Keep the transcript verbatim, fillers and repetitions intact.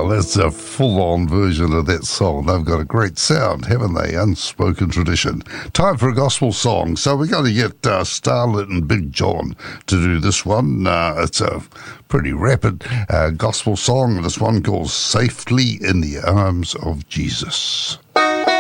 Well, that's a full-on version of that song. They've got a great sound, haven't they? Unspoken tradition. Time for a gospel song. So we're going to get uh, Starlet and Big John to do this one. Uh, it's a pretty rapid uh, gospel song. This one called Safely in the Arms of Jesus.